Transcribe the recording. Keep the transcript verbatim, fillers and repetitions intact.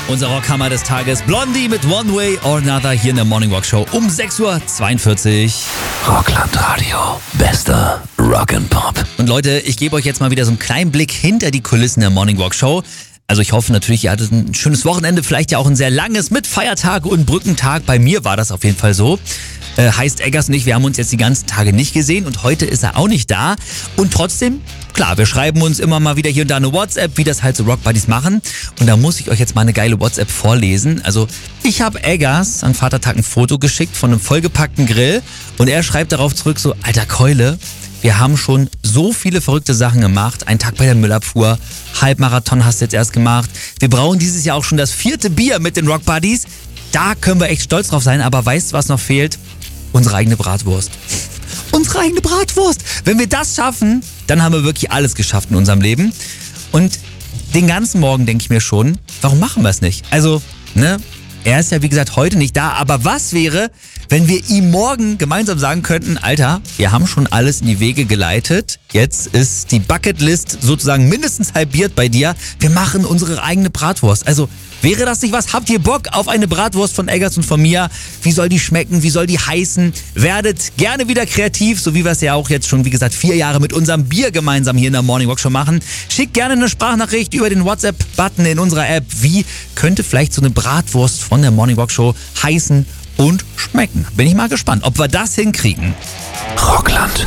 Unser Rockhammer des Tages, Blondie mit One Way or Another hier in der Morning Walk Show um sechs Uhr zweiundvierzig. Rockland Radio, bester Rock'n'Pop. Und Leute, ich gebe euch jetzt mal wieder so einen kleinen Blick hinter die Kulissen der Morning Walk Show. Also ich hoffe natürlich, ihr hattet ein schönes Wochenende, vielleicht ja auch ein sehr langes mit Feiertag und Brückentag. Bei mir war das auf jeden Fall so. Äh, heißt, Eggers und ich, wir haben uns jetzt die ganzen Tage nicht gesehen und heute ist er auch nicht da. Und trotzdem, klar, wir schreiben uns immer mal wieder hier und da eine WhatsApp, wie das halt so Rockbuddies machen. Und da muss ich euch jetzt mal eine geile WhatsApp vorlesen. Also ich habe Eggers an Vatertag ein Foto geschickt von einem vollgepackten Grill und er schreibt darauf zurück so, alter Keule, wir haben schon so viele verrückte Sachen gemacht. Ein Tag bei der Müllabfuhr, Halbmarathon hast du jetzt erst gemacht. Wir brauchen dieses Jahr auch schon das vierte Bier mit den Rockbuddies. Da können wir echt stolz drauf sein, aber weißt du, was noch fehlt? Unsere eigene Bratwurst. Unsere eigene Bratwurst. Wenn wir das schaffen, dann haben wir wirklich alles geschafft in unserem Leben. Und den ganzen Morgen denke ich mir schon, warum machen wir es nicht? Also, ne, er ist ja wie gesagt heute nicht da, aber was wäre, wenn wir ihm morgen gemeinsam sagen könnten, Alter, wir haben schon alles in die Wege geleitet, jetzt ist die Bucketlist sozusagen mindestens halbiert bei dir, wir machen unsere eigene Bratwurst. Also, wäre das nicht was? Habt ihr Bock auf eine Bratwurst von Eggers und von mir? Wie soll die schmecken? Wie soll die heißen? Werdet gerne wieder kreativ, so wie wir es ja auch jetzt schon, wie gesagt, vier Jahre mit unserem Bier gemeinsam hier in der Morning Walk Show machen. Schickt gerne eine Sprachnachricht über den WhatsApp-Button in unserer App. Wie könnte vielleicht so eine Bratwurst von der Morning Walk Show heißen und schmecken? Bin ich mal gespannt, ob wir das hinkriegen. Rockland